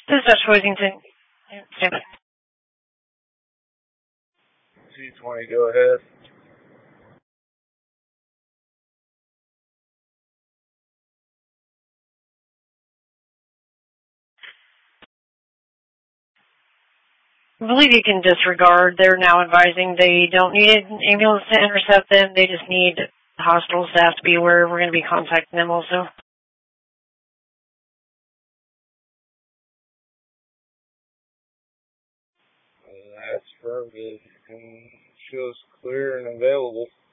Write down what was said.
This is Dutch Worthington. C20, go ahead. I believe you can disregard. They're now advising they don't need an ambulance to intercept them. They just need the hospital staff to be aware. We're going to be contacting them also. That's firm. Shows clear and available.